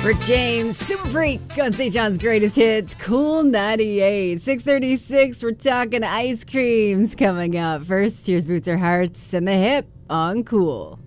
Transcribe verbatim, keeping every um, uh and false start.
Rick James, Super Freak on Saint John's Greatest Hits, Cool ninety-eight. six thirty-six, we're talking ice creams coming up. First, here's Boots or Hearts and the Hip on Cool.